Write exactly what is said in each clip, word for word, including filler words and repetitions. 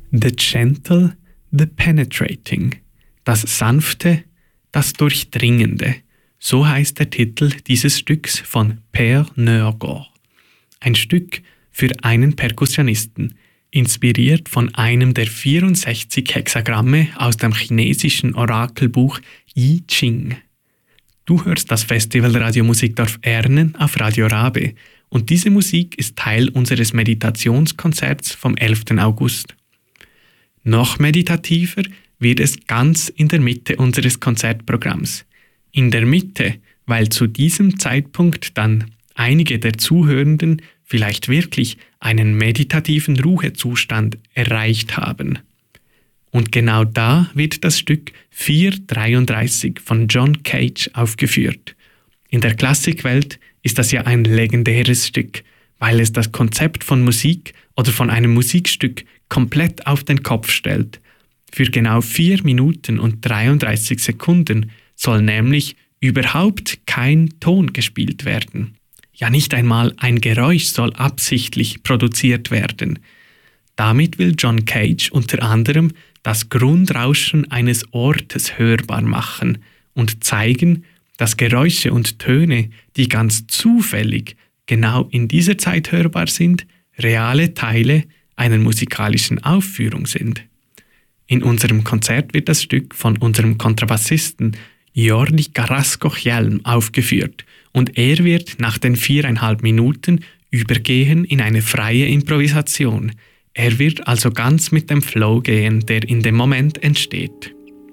The Gentle, the Penetrating. Das Sanfte, das Durchdringende. So heißt der Titel dieses Stücks von Per Nørgaard. Ein Stück für einen Perkussionisten, inspiriert von einem der vierundsechzig Hexagramme aus dem chinesischen Orakelbuch I Ching. Du hörst das Festival Radio Musikdorf Ernen auf Radio Rabe und diese Musik ist Teil unseres Meditationskonzerts vom elften August. Noch meditativer wird es ganz in der Mitte unseres Konzertprogramms. In der Mitte, weil zu diesem Zeitpunkt dann einige der Zuhörenden vielleicht wirklich einen meditativen Ruhezustand erreicht haben. Und genau da wird das Stück vier dreiunddreißig von John Cage aufgeführt. In der Klassikwelt ist das ja ein legendäres Stück, weil es das Konzept von Musik oder von einem Musikstück komplett auf den Kopf stellt. Für genau vier Minuten und dreiunddreißig Sekunden soll nämlich überhaupt kein Ton gespielt werden. Ja, nicht einmal ein Geräusch soll absichtlich produziert werden. Damit will John Cage unter anderem das Grundrauschen eines Ortes hörbar machen und zeigen, dass Geräusche und Töne, die ganz zufällig genau in dieser Zeit hörbar sind, reale Teile einer musikalischen Aufführung sind. In unserem Konzert wird das Stück von unserem Kontrabassisten Jordi Carrasco-Hjelm aufgeführt und er wird nach den viereinhalb Minuten übergehen in eine freie Improvisation. Er wird also ganz mit dem Flow gehen, der in dem Moment entsteht.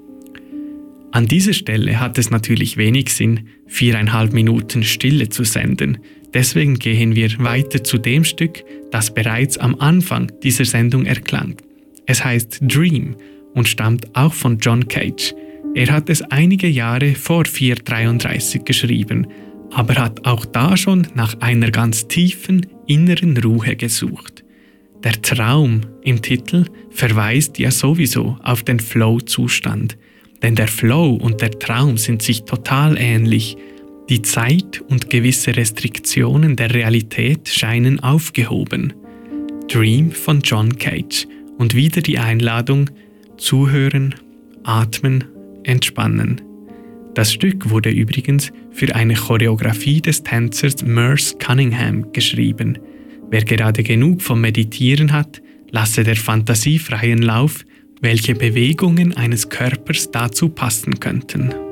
An dieser Stelle hat es natürlich wenig Sinn, viereinhalb Minuten Stille zu senden. Deswegen gehen wir weiter zu dem Stück, das bereits am Anfang dieser Sendung erklang. Es heißt Dream und stammt auch von John Cage. Er hat es einige Jahre vor vier dreiunddreißig geschrieben, aber hat auch da schon nach einer ganz tiefen inneren Ruhe gesucht. Der Traum im Titel verweist ja sowieso auf den Flow-Zustand, denn der Flow und der Traum sind sich total ähnlich. Die Zeit und gewisse Restriktionen der Realität scheinen aufgehoben. Dream von John Cage und wieder die Einladung, zuhören, atmen, entspannen. Das Stück wurde übrigens für eine Choreografie des Tänzers Merce Cunningham geschrieben. Wer gerade genug vom Meditieren hat, lasse der Fantasie freien Lauf, welche Bewegungen eines Körpers dazu passen könnten.